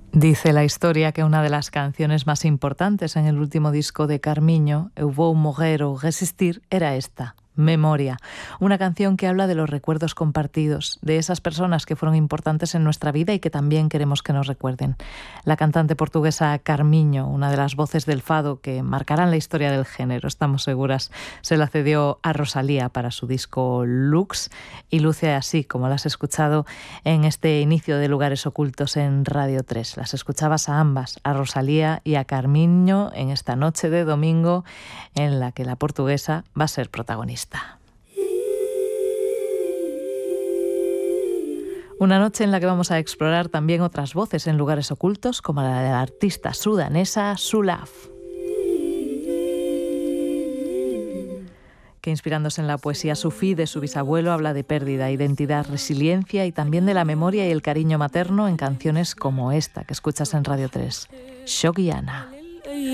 Dice la historia que una de las canciones más importantes en el último disco de Carmiño, Eu vou morrer ou resistir, era esta, Memoria, una canción que habla de los recuerdos compartidos, de esas personas que fueron importantes en nuestra vida y que también queremos que nos recuerden. La cantante portuguesa Carmiño, una de las voces del fado que marcarán la historia del género, estamos seguras, se la cedió a Rosalía para su disco Lux y luce así, como la has escuchado en este inicio de Lugares Ocultos en Radio 3. Las escuchabas a ambas, a Rosalía y a Carmiño, en esta noche de domingo en la que la portuguesa va a ser protagonista. Una noche en la que vamos a explorar también otras voces en lugares ocultos, como la de la artista sudanesa Sulaf, que inspirándose en la poesía sufí de su bisabuelo habla de pérdida, identidad, resiliencia y también de la memoria y el cariño materno en canciones como esta que escuchas en Radio 3, Shogiana.